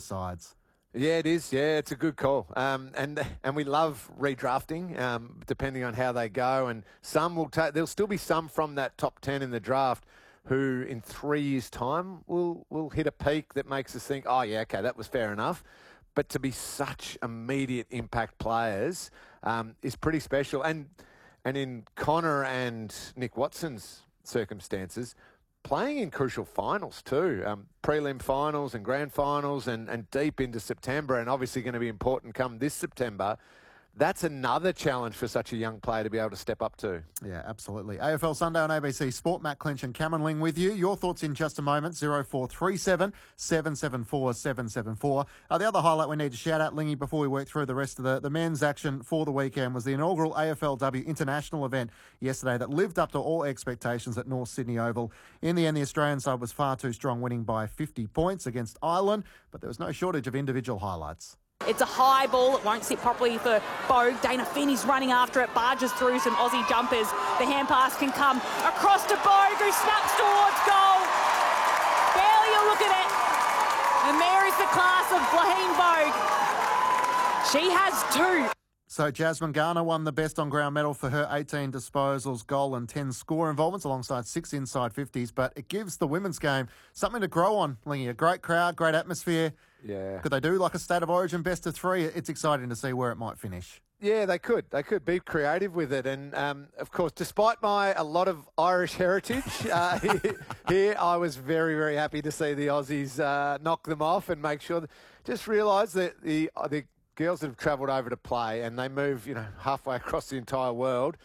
sides. Yeah, it is. Yeah, it's a good call. And we love redrafting, depending on how they go. And some will there'll still be some from that top 10 in the draft who in 3 years' time will hit a peak that makes us think, oh, yeah, okay, that was fair enough. But to be such immediate impact players is pretty special. And in Connor and Nick Watson's circumstances, playing in crucial finals too, prelim finals and grand finals and deep into September, and obviously going to be important come this September. That's another challenge for such a young player to be able to step up to. Yeah, absolutely. AFL Sunday on ABC Sport. Matt Clinch and Cameron Ling with you. Your thoughts in just a moment. 0437 774 774. The other highlight we need to shout out, Lingy, before we work through the rest of the men's action for the weekend was the inaugural AFLW international event yesterday that lived up to all expectations at North Sydney Oval. In the end, the Australian side was far too strong, winning by 50 points against Ireland, but there was no shortage of individual highlights. It's a high ball. It won't sit properly for Bogue. Dana Finney's running after it, barges through some Aussie jumpers. The hand pass can come across to Bogue, who snaps towards goal. Barely a look at it. And there is the class of Blaine Bogue. She has two. So Jasmine Garner won the best on-ground medal for her 18 disposals, goal and 10 score involvements alongside 6 inside 50s. But it gives the women's game something to grow on, Lingy. A great crowd, great atmosphere. Yeah. Could they do like a State of Origin best of 3? It's exciting to see where it might finish. Yeah, they could. They could be creative with it. And, of course, despite a lot of Irish heritage, here I was very, very happy to see the Aussies knock them off and make sure. Just realise that the girls that have travelled over to play, and they move, halfway across the entire world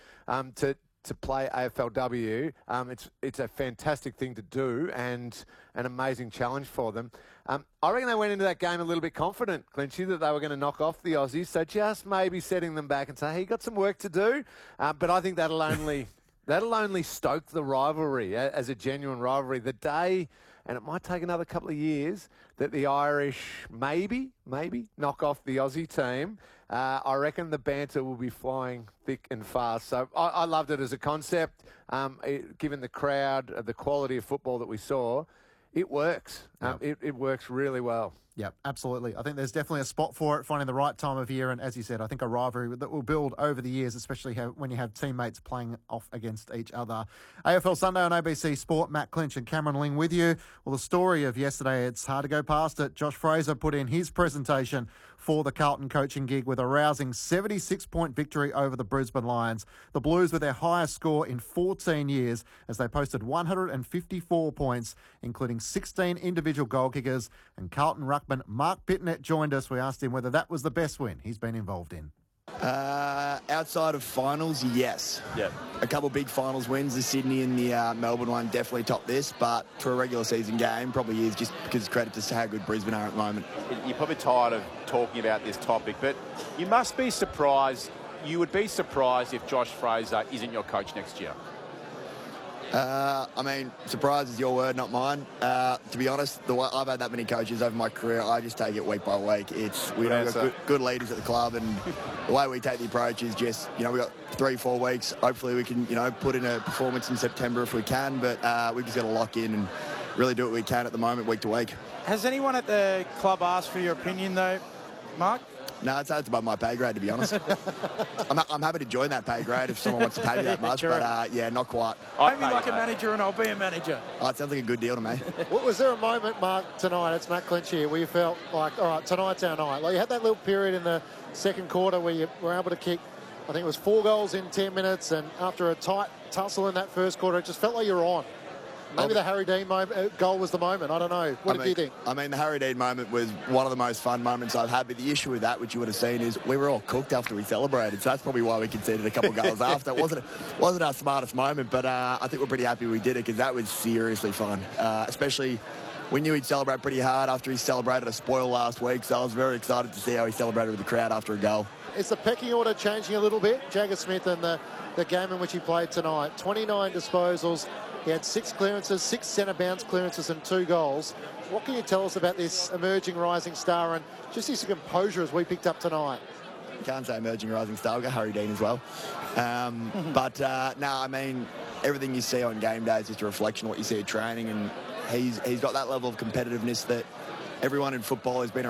to play AFLW. It's a fantastic thing to do and an amazing challenge for them. I reckon they went into that game a little bit confident, Clinchy, that they were going to knock off the Aussies. So just maybe setting them back and say, hey, you got some work to do. But I think that'll only stoke the rivalry as a genuine rivalry. The day, and it might take another couple of years, that the Irish maybe knock off the Aussie team, I reckon the banter will be flying thick and fast. So I loved it as a concept. Given the crowd, the quality of football that we saw, it works. It works really well. Yeah, absolutely. I think there's definitely a spot for it, finding the right time of year. And as you said, I think a rivalry that will build over the years, especially when you have teammates playing off against each other. AFL Sunday on ABC Sport. Matt Clinch and Cameron Ling with you. Well, the story of yesterday, it's hard to go past it. Josh Fraser put in his presentation for the Carlton coaching gig with a rousing 76-point victory over the Brisbane Lions. The Blues with their highest score in 14 years as they posted 154 points, including 16 individual goal kickers. And Carlton ruckman Mark Pitnet joined us. We asked him whether that was the best win he's been involved in. Outside of finals, yes. Yep. A couple big finals wins, the Sydney and the Melbourne one definitely topped this, but for a regular season game, probably is just because credit to how good Brisbane are at the moment. You're probably tired of talking about this topic, but you must be surprised. You would be surprised if Josh Fraser isn't your coach next year. Surprise is your word, not mine. To be honest, I've had that many coaches over my career. I just take it week by week. We've got good leaders at the club, and the way we take the approach is just, we've got 3-4 weeks. Hopefully we can, put in a performance in September if we can, but we've just got to lock in and really do what we can at the moment, week to week. Has anyone at the club asked for your opinion, though, Mark? No, it's above my pay grade, to be honest. I'm happy to join that pay grade if someone wants to pay me that much, but not quite. Pay me like a manager and I'll be a manager. Oh, it sounds like a good deal to me. Was there a moment, Mark, tonight, it's Matt Clinch here, where you felt like, all right, tonight's our night? Like, you had that little period in the second quarter where you were able to kick, I think it was 4 goals in 10 minutes, and after a tight tussle in that first quarter, it just felt like you were on. Maybe the Harry Dean goal was the moment. I don't know. What did you think? The Harry Dean moment was one of the most fun moments I've had. But the issue with that, which you would have seen, is we were all cooked after we celebrated. So that's probably why we conceded a couple of goals after. It wasn't our smartest moment, but I think we're pretty happy we did it because that was seriously fun. Especially we knew he'd celebrate pretty hard after he celebrated a spoil last week. So I was very excited to see how he celebrated with the crowd after a goal. Is the pecking order changing a little bit? Jagger Smith and the game in which he played tonight, 29 disposals. He had 6 clearances, 6 centre bounce clearances and 2 goals. What can you tell us about this emerging rising star and just his composure as we picked up tonight? You can't say emerging rising star. We've got Harry Dean as well. Everything you see on game day is just a reflection of what you see at training, and he's got that level of competitiveness that everyone in football has been